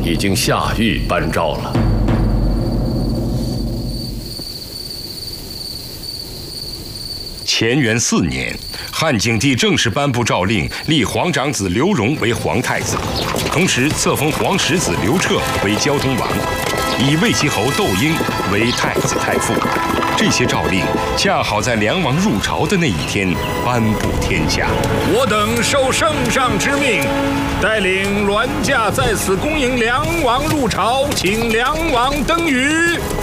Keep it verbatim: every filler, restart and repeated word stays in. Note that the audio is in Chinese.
已经下狱颁诏了。 乾元四年，汉景帝正式颁布诏令，立皇长子刘荣为皇太子，同时册封皇十子刘彻为胶东王，以魏齐侯窦婴为太子太傅。这些诏令恰好在梁王入朝的那一天颁布天下。 我等受圣上之命，带领銮驾在此恭迎梁王入朝，请梁王登舆。